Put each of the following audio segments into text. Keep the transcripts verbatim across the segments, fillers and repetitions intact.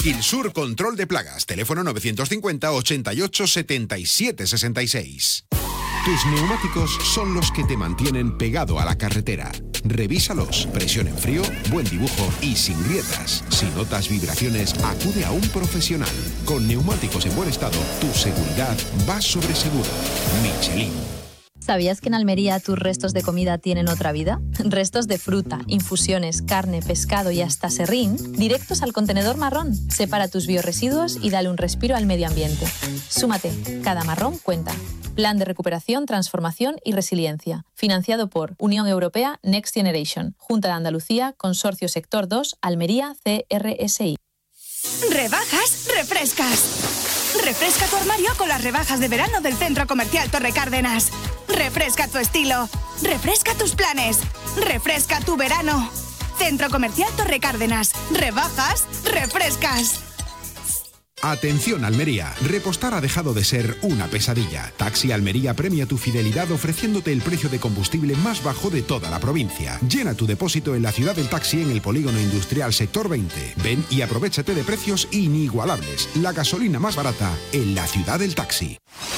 Quilsur Control de Plagas. Teléfono novecientos cincuenta, ochenta y ocho, setenta y siete, sesenta y seis. Tus neumáticos son los que te mantienen pegado a la carretera. Revísalos, presión en frío, buen dibujo y sin grietas. Si notas vibraciones, acude a un profesional. Con neumáticos en buen estado, tu seguridad va sobre seguro. Michelin. ¿Sabías que en Almería tus restos de comida tienen otra vida? Restos de fruta, infusiones, carne, pescado y hasta serrín, directos al contenedor marrón. Separa tus biorresiduos y dale un respiro al medio ambiente. Súmate, cada marrón cuenta. Plan de recuperación, transformación y resiliencia. Financiado por Unión Europea Next Generation, Junta de Andalucía, Consorcio Sector dos, Almería, C R S I. ¿Rebajas? ¡Refrescas! Refresca tu armario con las rebajas de verano del Centro Comercial Torre Cárdenas. Refresca tu estilo. Refresca tus planes. Refresca tu verano. Centro Comercial Torre Cárdenas. Rebajas, refrescas. Atención Almería, repostar ha dejado de ser una pesadilla. Taxi Almería premia tu fidelidad ofreciéndote el precio de combustible más bajo de toda la provincia. Llena tu depósito en la ciudad del taxi en el Polígono Industrial Sector veinte. Ven y aprovéchate de precios inigualables. La gasolina más barata en la ciudad del taxi.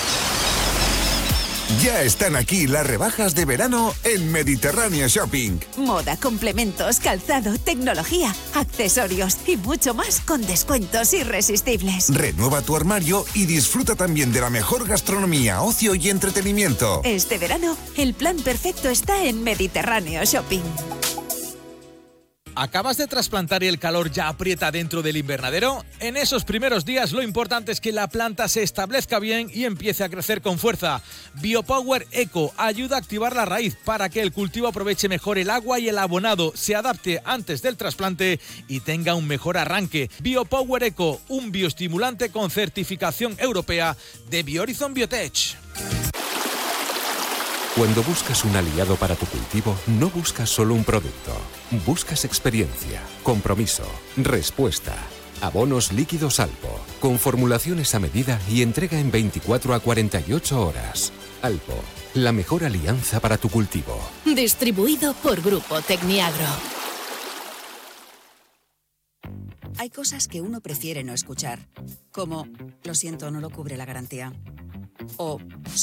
Ya están aquí las rebajas de verano en Mediterráneo Shopping. Moda, complementos, calzado, tecnología, accesorios y mucho más con descuentos irresistibles. Renueva tu armario y disfruta también de la mejor gastronomía, ocio y entretenimiento. Este verano, el plan perfecto está en Mediterráneo Shopping. ¿Acabas de trasplantar y el calor ya aprieta dentro del invernadero? En esos primeros días lo importante es que la planta se establezca bien y empiece a crecer con fuerza. Biopower Eco ayuda a activar la raíz para que el cultivo aproveche mejor el agua y el abonado, se adapte antes del trasplante y tenga un mejor arranque. Biopower Eco, un bioestimulante con certificación europea de Biohorizon Biotech. Cuando buscas un aliado para tu cultivo, no buscas solo un producto. Buscas experiencia, compromiso, respuesta. Abonos líquidos Alpo, con formulaciones a medida y entrega en veinticuatro a cuarenta y ocho horas. Alpo, la mejor alianza para tu cultivo. Distribuido por Grupo Tecniagro. Hay cosas que uno prefiere no escuchar, como, lo siento, no lo cubre la garantía. O,